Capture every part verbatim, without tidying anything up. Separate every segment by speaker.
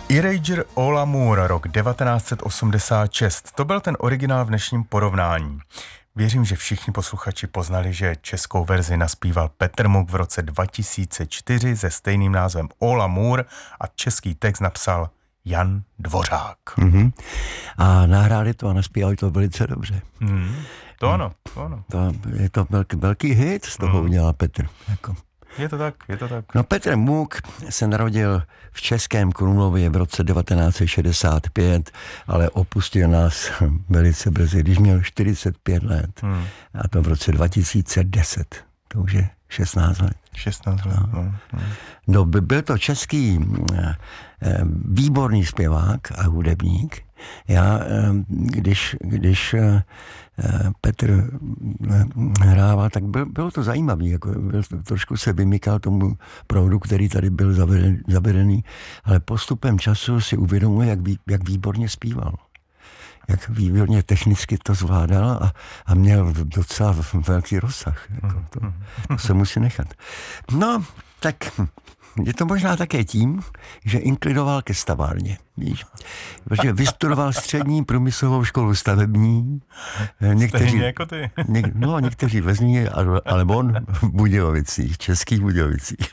Speaker 1: Erasure All Amour, rok devatenáct set osmdesát šest. To byl ten originál v dnešním porovnání. Věřím, že všichni posluchači poznali, že českou verzi naspíval Petr Muk v roce dva tisíce čtyři se stejným názvem All Amour a český text napsal Jan Dvořák.
Speaker 2: Mm-hmm. A nahráli to a naspívali to velice dobře.
Speaker 1: Mm, to ano, to ano.
Speaker 2: To, je to velký, velký hit, z toho mm. udělal Petr. Jako.
Speaker 1: Je to tak, je to tak.
Speaker 2: No, Petr Muk se narodil v Českém Krumlově v roce devatenáct set šedesát pět, ale opustil nás velice brzy, když měl čtyřicet pět let. Hmm. A to v roce dva tisíce deset. To už je šestnáct let.
Speaker 1: šestnáct let. No.
Speaker 2: No. No, byl to český výborný zpěvák a hudebník. Já, když, když Petr hrával, tak byl, bylo to zajímavé, jako byl, trošku se vymykal tomu proudu, který tady byl zaveden, zavedený, ale postupem času si uvědomuje, jak, vý, jak výborně zpíval. Jak výborně technicky to zvládal a, a měl docela velký rozsah. Jako to, to se musí nechat. No, tak je to možná také tím, že inklidoval ke stavárně, víš? Protože vystudoval střední průmyslovou školu stavební.
Speaker 1: Někteří, Stejně jako ty.
Speaker 2: Něk, no, někteří ve Zlíně, ale on v Budějovicích, českých Budějovicích.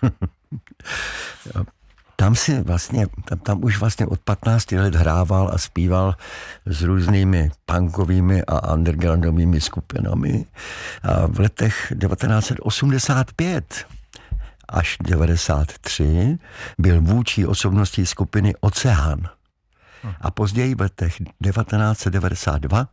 Speaker 2: Tam si vlastně, tam, tam už vlastně od patnácti let hrával a zpíval s různými punkovými a undergroundovými skupinami. A v letech devatenáct set osmdesát pět až devadesát tři byl vůdčí osobností skupiny Oceán. A později v letech devatenáct set devadesát dva,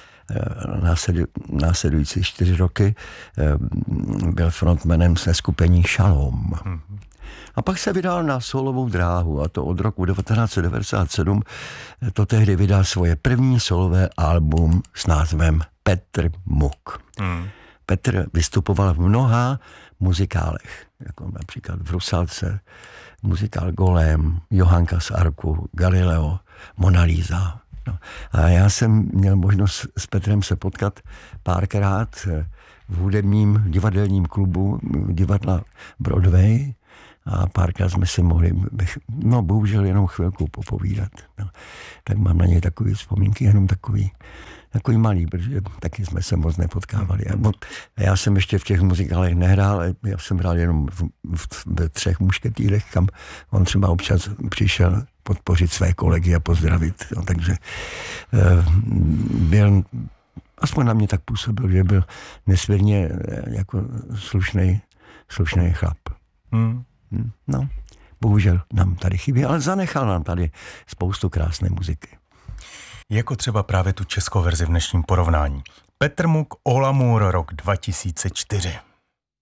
Speaker 2: následující čtyři roky, byl frontmanem se skupení Šalom. A pak se vydal na solovou dráhu, a to od roku devatenáct set devadesát sedm. To tehdy vydal svoje první solové album s názvem Petr Muk. Hmm. Petr vystupoval v mnoha muzikálech, jako například v Rusalce, muzikál Golem, Johanka z Arku, Galileo, Mona Lisa. No. A já jsem měl možnost s Petrem se potkat párkrát v hudebním divadelním klubu divadla Broadway a párkrát jsme si mohli, no bohužel jenom chvilku popovídat. No. Tak mám na něj takové vzpomínky, jenom takový takový malý, protože taky jsme se moc nepotkávali. A já jsem ještě v těch muzikálech nehrál, já jsem hrál jenom v, v, ve Třech mušketýrech, kam on třeba občas přišel podpořit své kolegy a pozdravit. No, takže eh, byl, aspoň na mě tak působil, že byl nesmírně jako slušnej, slušnej chlap. Hmm. No, bohužel nám tady chybí, ale zanechal nám tady spoustu krásné muziky.
Speaker 1: Jako třeba právě tu českou verzi v dnešním porovnání. Petr Muk, All Amour, rok dva tisíce čtyři.